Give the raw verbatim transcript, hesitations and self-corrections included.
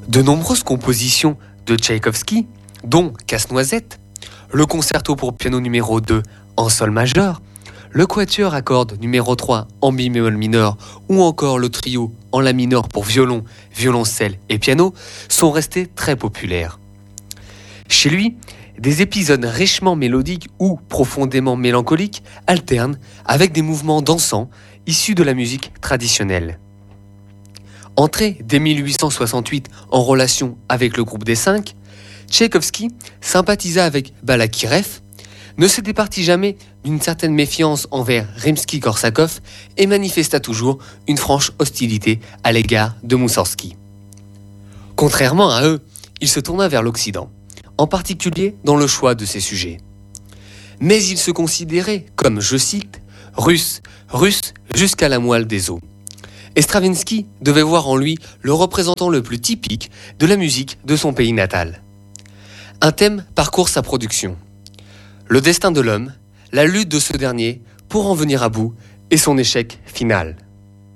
De nombreuses compositions de Tchaïkovski, dont Casse-Noisette, le concerto pour piano numéro deux en sol majeur, le quatuor à cordes numéro trois en mi bémol mineur ou encore le trio en la mineur pour violon, violoncelle et piano sont restés très populaires. Chez lui, des épisodes richement mélodiques ou profondément mélancoliques alternent avec des mouvements dansants issus de la musique traditionnelle. Entré dès mille huit cent soixante-huit en relation avec le groupe des Cinq, Tchaïkovski sympathisa avec Balakirev, ne se départit jamais d'une certaine méfiance envers Rimsky-Korsakov et manifesta toujours une franche hostilité à l'égard de Moussorgsky. Contrairement à eux, il se tourna vers l'Occident, en particulier dans le choix de ses sujets. Mais il se considérait comme, je cite, « russe, russe jusqu'à la moelle des os ». Et Stravinsky devait voir en lui le représentant le plus typique de la musique de son pays natal. Un thème parcourt sa production. Le destin de l'homme, la lutte de ce dernier pour en venir à bout et son échec final.